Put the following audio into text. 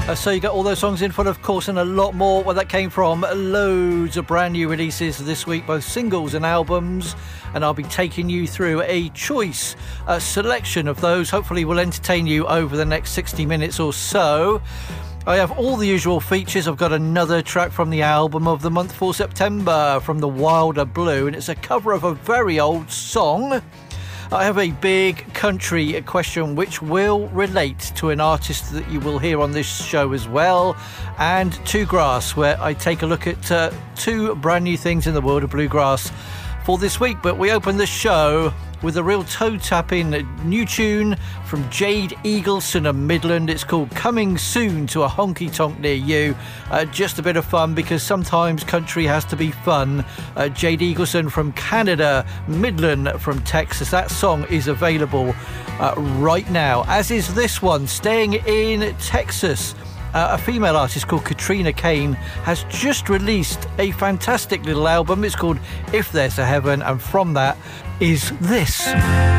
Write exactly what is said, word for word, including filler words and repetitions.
Uh, so you got all those songs in front, of course, and a lot more where that came from. Loads of brand new releases this week, both singles and albums, and I'll be taking you through a choice a selection of those. Hopefully will entertain you over the next sixty minutes or so. I have all the usual features. I've got another track from the album of the month for September from The Wilder Blue, and it's a cover of a very old song. I have a big country question which will relate to an artist that you will hear on this show as well, and Two Grass, where I take a look at uh, two brand new things in the world of bluegrass for this week. But we open the show with a real toe-tapping new tune from Jade Eagleson of Midland. It's called Coming Soon to a Honky Tonk Near You. Uh, just a bit of fun, because sometimes country has to be fun. Uh, Jade Eagleson from Canada, Midland from Texas. That song is available uh, right now, as is this one, staying in Texas. Uh, a female artist called Katrina Kane has just released a fantastic little album. It's called If There's a Heaven, and from that is this.